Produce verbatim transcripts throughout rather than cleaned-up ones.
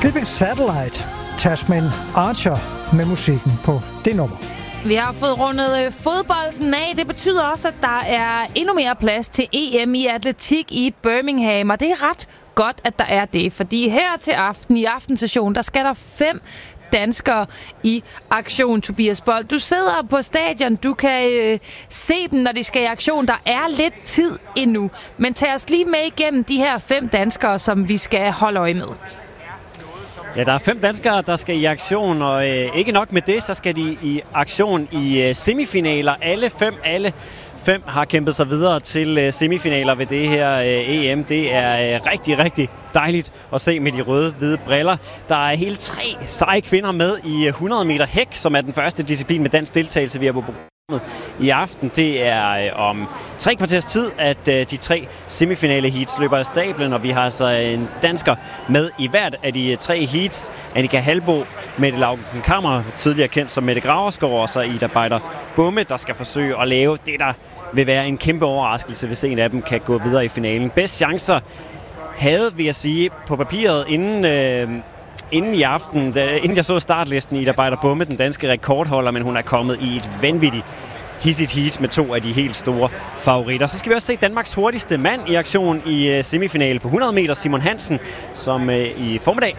Sleeping Satellite, Tasman Archer med musikken på det nummer. Vi har fået rundet fodbolden af. Det betyder også, at der er endnu mere plads til E M i atletik i Birmingham. Og det er ret godt, at der er det. Fordi her til aften i aftensessionen, der skal der fem danskere i aktion, Tobias Bold. Du sidder på stadion. Du kan øh, se dem, når de skal i aktion. Der er lidt tid endnu. Men tag os lige med igennem de her fem danskere, som vi skal holde øje med. Ja, der er fem danskere, der skal i aktion, og øh, ikke nok med det, så skal de i aktion i øh, semifinaler. Alle fem, alle fem har kæmpet sig videre til øh, semifinaler ved det her øh, E M. Det er øh, rigtig, rigtig dejligt at se med de røde-hvide briller. Der er hele tre seje kvinder med i hundrede meter hæk, som er den første disciplin med dansk deltagelse, vi har på programmet i aften. Det er øh, om tre kvarters tid, at øh, de tre semifinale heats løber af stablen, og vi har altså en dansker med i hvert af de tre heats. Annika Halbo, Mette Laugensen Kammer, tidligere kendt som Mette Graverskov, og så Ida Beider Bumme, der skal forsøge at lave det, der vil være en kæmpe overraskelse, hvis en af dem kan gå videre i finalen. Bedst chancer havde, vil jeg sige, på papiret inden, øh, inden i aften, da, inden jeg så startlisten, Ida Beider Bumme, den danske rekordholder, men hun er kommet i et vanvittigt hissigt heat med to af de helt store favoritter. Så skal vi også se Danmarks hurtigste mand i aktion i uh, semifinale på hundrede meter, Simon Hansen, som uh, i formiddag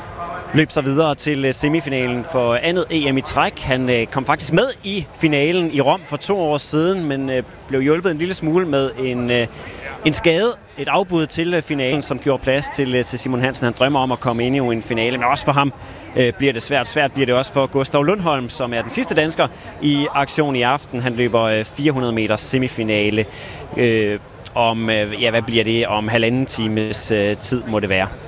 løb sig videre til uh, semifinalen for andet E M i træk. Han uh, kom faktisk med i finalen i Rom for to år siden, men uh, blev hjulpet en lille smule med en, uh, en skade, et afbud til uh, finalen, som gjorde plads til, uh, til Simon Hansen. Han drømmer om at komme ind i en finale, men også for ham bliver det svært. Svært bliver det også for Gustav Lundholm, som er den sidste dansker i aktion i aften. Han løber fire hundrede meter semifinale øh, om, ja, hvad bliver det? Om halvanden times øh, tid må det være.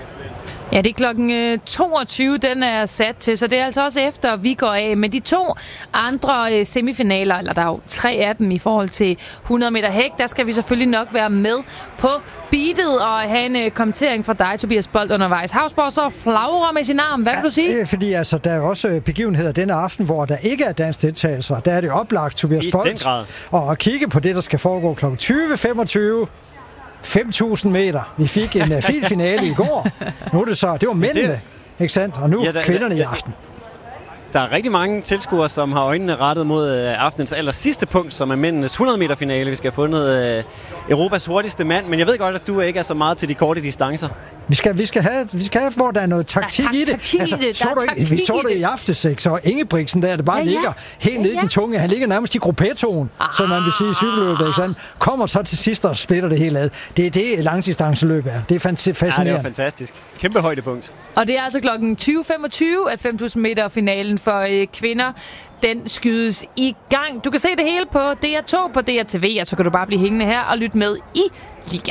Ja, det er klokken toogtyve, den er sat til, så det er altså også efter, vi går af. Men de to andre semifinaler, eller der er jo tre af dem i forhold til hundrede meter hæk, der skal vi selvfølgelig nok være med på beatet og have en kommentering fra dig, Tobias Bold, undervejs. Havsborg står flagrer med sin arm. Hvad vil ja, du sige? Fordi altså, der er også begivenheder denne aften, hvor der ikke er dansk deltagelse. Der er det oplagt, Tobias Bold, og at kigge på det, der skal foregå klokken tyve femogtyve. fem tusind meter. Vi fik en uh, fin finale i går. Nu er det så, det var mændene, ikke sandt? Og nu ja, der, kvinderne i aften. Der er rigtig mange tilskuere, som har øjnene rettet mod øh, aftenens aller sidste punkt, som er mændenes hundrede meter finale. Vi skal have fundet øh, Europas hurtigste mand, men jeg ved godt, at du ikke er så meget til de korte distancer. Vi skal, vi skal, have, vi skal have, hvor der er noget taktik der er i det. Taktik altså, i det. Så du ikke, vi så det i aftes, ikke? Så Ingebrigtsen der, det bare ja, ja. ligger helt ja, nede i ja. den tunge. Han ligger nærmest i gruppetoen, ah. som man vil sige i cykelløbet, ikke sandt? Kommer så til sidst og splitter det hele ad. Det er det, langdistanceløb er. Det er fascinerende. Ja, det er fantastisk. Kæmpe højdepunkt. Og det er altså klokken tyve femogtyve, at fem tusind meter finalen for øh, kvinder, den skydes i gang. Du kan se det hele på D R to på D R T V, og så kan du bare blive hængende her og lytte med i Liga.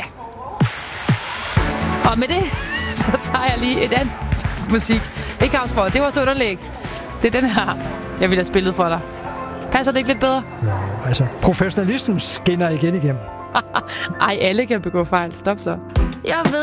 Og med det, så tager jeg lige et andet musik. Ikke Havsborg, det var så underlæg. Det er den her, jeg ville have spillet for dig. Passer det ikke lidt bedre? Jo, altså, professionalismen skinner igen igennem. Ej, alle kan begå fejl. Stop så. Jeg ved